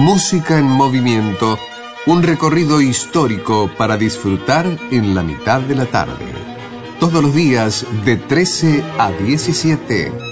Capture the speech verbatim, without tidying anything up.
Música en movimiento, un recorrido histórico para disfrutar en la mitad de la tarde. Todos los días de trece a diecisiete.